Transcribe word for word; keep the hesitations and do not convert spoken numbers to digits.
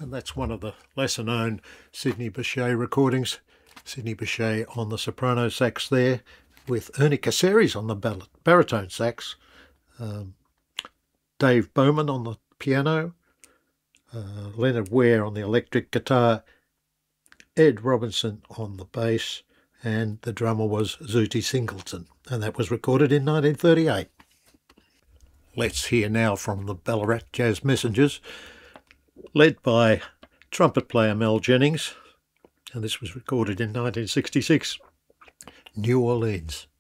and that's one of the lesser known Sidney Bechet recordings. Sidney Bechet on the soprano sax there, with Ernie Caceres on the baritone sax, um, Dave Bowman on the piano, uh, Leonard Ware on the electric guitar, Ed Robinson on the bass, and the drummer was Zooty Singleton, and that was recorded in nineteen thirty-eight. Let's hear now from the Ballarat Jazz Messengers, led by trumpet player Mel Jennings, and this was recorded in nineteen sixty-six, New Orleans.